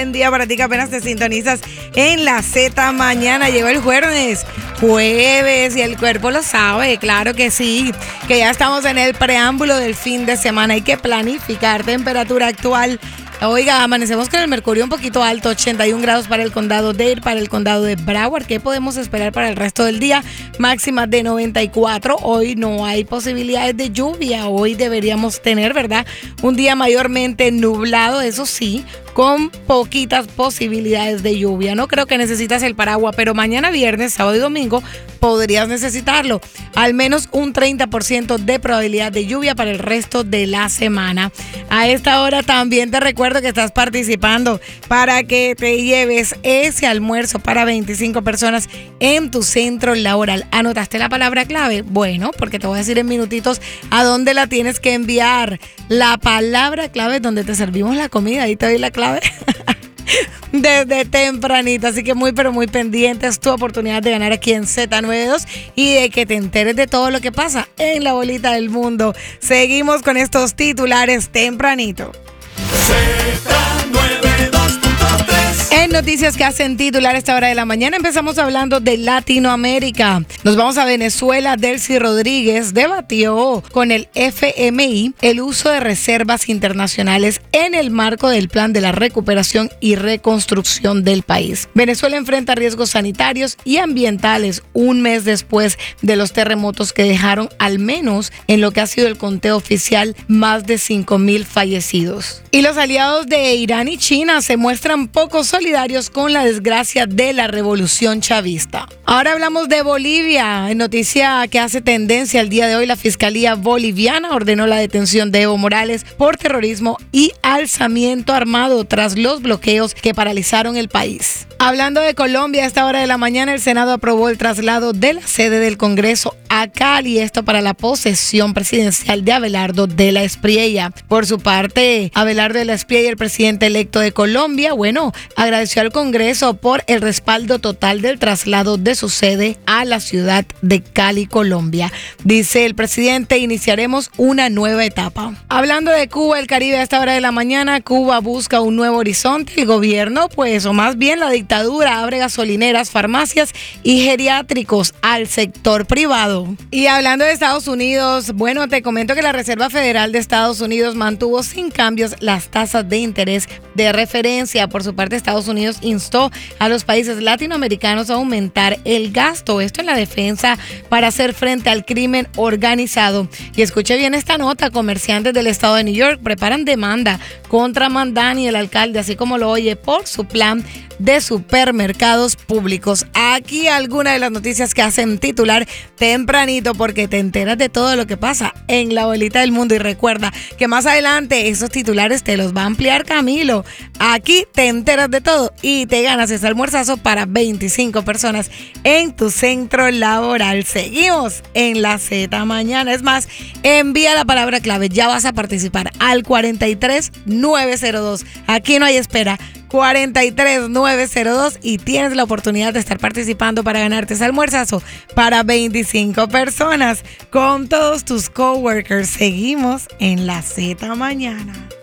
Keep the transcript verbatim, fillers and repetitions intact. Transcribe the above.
Buen día para ti que apenas te sintonizas en la Z Mañana. Llegó el jueves, jueves y el cuerpo lo sabe, claro que sí, que ya estamos en el preámbulo del fin de semana. Hay que planificar temperatura actual. Oiga, amanecemos con el mercurio un poquito alto, ochenta y un grados para el condado de Dade, para el condado de Broward. ¿Qué podemos esperar para el resto del día? Máxima de noventa y cuatro. Hoy no hay posibilidades de lluvia. Hoy deberíamos tener, ¿verdad? Un día mayormente nublado, eso sí, con poquitas posibilidades de lluvia. No creo que necesitas el paraguas, pero mañana viernes, sábado y domingo podrías necesitarlo. Al menos un treinta por ciento de probabilidad de lluvia para el resto de la semana. A esta hora también te recuerdo que estás participando para que te lleves ese almuerzo para veinticinco personas en tu centro laboral. ¿Anotaste la palabra clave? Bueno, porque te voy a decir en minutitos a dónde la tienes que enviar. La palabra clave es donde te servimos la comida. Ahí te doy la clave. Desde tempranito, así que muy pero muy pendiente es tu oportunidad de ganar aquí en Z noventa y dos y de que te enteres de todo lo que pasa en la bolita del mundo. Seguimos con estos titulares tempranito. Z noventa y dos punto tres. En noticias que hacen titular a esta hora de la mañana, empezamos hablando de Latinoamérica. Nos vamos a Venezuela. Delcy Rodríguez debatió con el F M I el uso de reservas internacionales en el marco del plan de la recuperación y reconstrucción del país. Venezuela enfrenta riesgos sanitarios y ambientales un mes después de los terremotos que dejaron, al menos en lo que ha sido el conteo oficial, más de cinco mil fallecidos. Y los aliados de Irán y China se muestran poco solidarios con la desgracia de la revolución chavista. Ahora hablamos de Bolivia. En noticia que hace tendencia el día de hoy, la Fiscalía Boliviana ordenó la detención de Evo Morales por terrorismo y alzamiento armado tras los bloqueos que paralizaron el país. Hablando de Colombia, a esta hora de la mañana el Senado aprobó el traslado de la sede del Congreso a Cali, esto para la posesión presidencial de Abelardo de la Espriella. Por su parte, Abelardo de la Espriella, el presidente electo de Colombia, bueno, agradeció al Congreso por el respaldo total del traslado de su sede a la ciudad de Cali, Colombia. Dice el presidente: iniciaremos una nueva etapa. Hablando de Cuba, el Caribe, a esta hora de la mañana, Cuba busca un nuevo horizonte. El gobierno, pues, o más bien la dictadura, abre gasolineras, farmacias y geriátricos al sector privado. Y hablando de Estados Unidos, bueno, te comento que la Reserva Federal de Estados Unidos mantuvo sin cambios las tasas de interés de referencia. Por su parte, Estados Unidos instó a los países latinoamericanos a aumentar el gasto, esto en la defensa para hacer frente al crimen organizado. Y escuche bien esta nota: comerciantes del estado de New York preparan demanda contra Mandani, el alcalde, así como lo oye, por su plan de supermercados públicos. Aquí alguna de las noticias que hacen titular tempranito, porque te enteras de todo lo que pasa en la bolita del mundo. Y recuerda que más adelante esos titulares te los va a ampliar Camilo. Aquí te enteras de todo y te ganas ese almuerzazo para veinticinco personas en tu centro laboral. Seguimos en la Z Mañana. Es más, envía la palabra clave, ya vas a participar al cuarenta y tres nueve cero dos. Aquí no hay espera. cuarenta y tres nueve cero dos y tienes la oportunidad de estar participando para ganarte ese almuerzazo para veinticinco personas con todos tus coworkers. Seguimos en la Z Mañana.